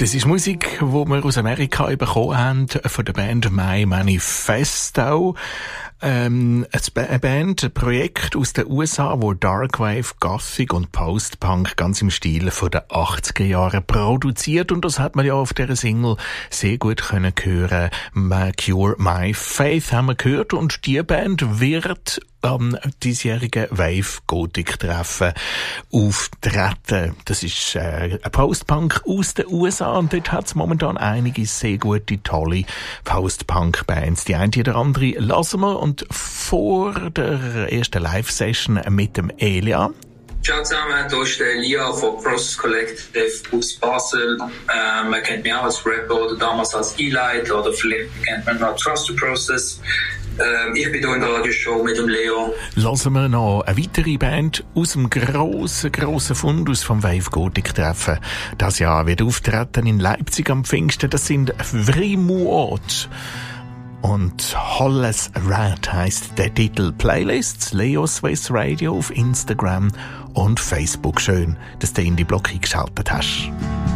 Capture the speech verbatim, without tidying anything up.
Das ist Musik, die wir aus Amerika bekommen haben, von der Band My Manifesto. Ähm, eine Band, ein Projekt aus den U S A, wo Darkwave, Gothic und Post-Punk ganz im Stil von den achtziger Jahren produziert. Und das hat man ja auf dieser Single sehr gut können hören. Cure My Faith haben wir gehört. Und die Band wird am diesjährigen Wave Gothic Treffen auftreten. Das ist äh, ein Post-Punk aus den U S A und dort hat es momentan einige sehr gute, tolle Post-Punk-Bands. Die eine oder andere lassen wir und vor der ersten Live-Session mit dem Elia. Ciao zusammen, hier ist der Elia von Process Collective aus Basel. Ähm, man kennt mich auch als Rapper oder damals als E-Light oder vielleicht kennt man noch Trust the Process. Ähm, ich bin hier in der Radioshow mit dem Leo. Lassen wir noch eine weitere Band aus dem grossen, grossen Fundus vom Wave Gothic Treffen. Das Jahr wird auftreten in Leipzig am Pfingsten. Das sind Vrimuot. Und Holles Rat heisst der Titel. Playlists Leo Swiss Radio auf Instagram und Facebook. Schön, dass du in die Block eingeschaltet hast.